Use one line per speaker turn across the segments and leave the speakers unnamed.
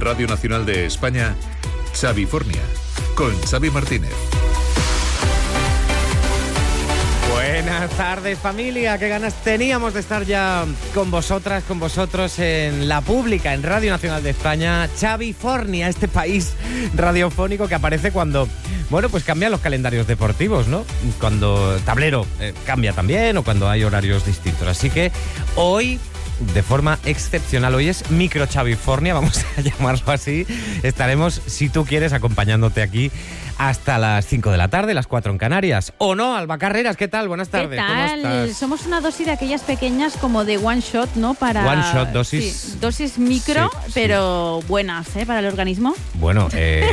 Radio Nacional de España, Xavifornia, con Xavi Martínez.
Buenas tardes, familia. Qué ganas teníamos de estar ya con vosotras, con vosotros en La Pública, en Radio Nacional de España. Xavifornia, este país radiofónico que aparece cuando, bueno, pues cambian los calendarios deportivos, ¿no? Cuando tablero cambia también o cuando hay horarios distintos. Así que hoy, de forma excepcional, hoy es Micro Xavifornia, vamos a llamarlo así. Estaremos, si tú quieres, acompañándote aquí hasta las 5 de la tarde, las 4 en Canarias. ¿O no, Alba Carreras? ¿Qué tal? Buenas tardes.
¿Qué tal?
¿Cómo estás?
Somos una dosis de aquellas pequeñas como de one shot, ¿no? Para
one shot, dosis.
Sí, dosis micro,
sí,
pero buenas, ¿eh? Para el organismo.
Bueno,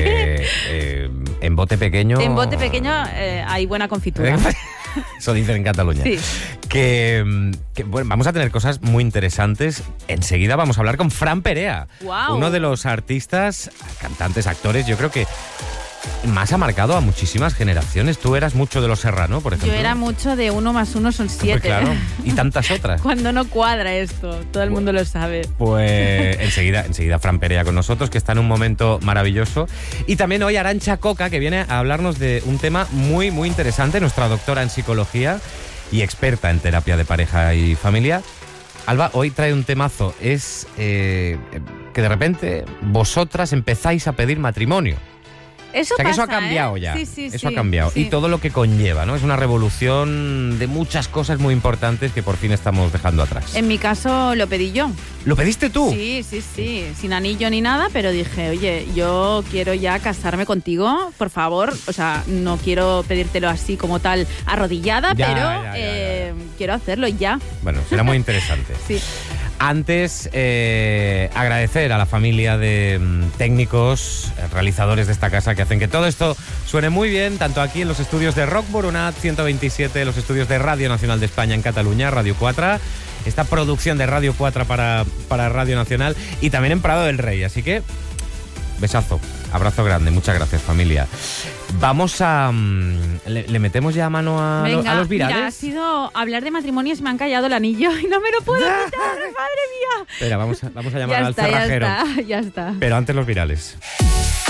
en bote pequeño...
En bote pequeño hay buena confitura.
Eso dicen en Cataluña.
Sí.
Que bueno, vamos a tener cosas muy interesantes. Enseguida vamos a hablar con Fran Perea.
Wow.
Uno de los artistas, cantantes, actores, yo creo que más ha marcado a muchísimas generaciones. Tú eras mucho de Los Serrano, por ejemplo.
Yo era mucho de 1 más 1 son 7.
Pues claro, y tantas otras.
Cuando no cuadra esto, todo el mundo lo sabe.
Pues enseguida Fran Perea con nosotros, que está en un momento maravilloso. Y también hoy Arantxa Coca, que viene a hablarnos de un tema muy, muy interesante, nuestra doctora en psicología y experta en terapia de pareja y familia. Alba, hoy trae un temazo. Es que de repente vosotras empezáis a pedir matrimonio.
Eso
o sea, que
pasa,
eso ha cambiado ya.
Sí,
eso ha cambiado.
Sí.
Y todo lo que conlleva, ¿no? Es una revolución de muchas cosas muy importantes que por fin estamos dejando atrás.
En mi caso lo pedí yo.
¿Lo pediste tú?
Sí. Sin anillo ni nada, pero dije, oye, yo quiero ya casarme contigo, por favor. O sea, no quiero pedírtelo así como tal arrodillada,
Ya.
quiero hacerlo ya.
Bueno, será muy interesante.
Sí.
Antes, agradecer a la familia de técnicos, realizadores de esta casa que hacen que todo esto suene muy bien, tanto aquí en los estudios de Rock Boronat 127, los estudios de Radio Nacional de España en Cataluña, Radio 4, esta producción de Radio 4 para Radio Nacional y también en Prado del Rey. Así que, besazo, abrazo grande, muchas gracias, familia. Vamos a... ¿Le metemos ya mano a los virales?
Mira, ha sido hablar de matrimonio y se me han callado el anillo y no me lo puedo quitar, madre mía.
Espera, vamos a llamar al cerrajero.
Ya está.
Pero antes los virales.